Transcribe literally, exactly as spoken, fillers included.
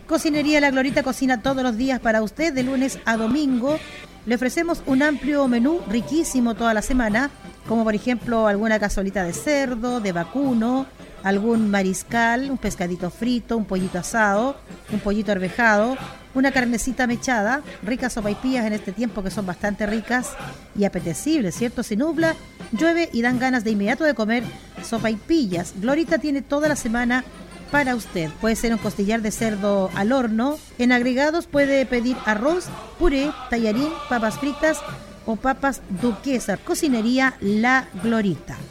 Cocinería La Glorita cocina todos los días para usted, de lunes a domingo. Le ofrecemos un amplio menú riquísimo toda la semana, como por ejemplo alguna cazuelita de cerdo, de vacuno, algún mariscal, un pescadito frito, un pollito asado, un pollito arvejado, una carnecita mechada, ricas sopaipillas en este tiempo que son bastante ricas y apetecibles, ¿cierto? Se nubla, llueve y dan ganas de inmediato de comer sopaipillas. Glorita tiene toda la semana para usted. Puede ser un costillar de cerdo al horno. En agregados puede pedir arroz, puré, tallarín, papas fritas o papas duquesas. Cocinería La Glorita.